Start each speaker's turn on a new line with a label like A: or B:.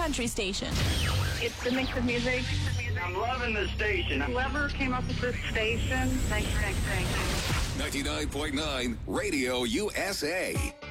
A: country station.
B: It's the mix of music.
C: I'm loving the station.
B: Whoever came up with this station, thank you.
D: 99.9 Radio USA.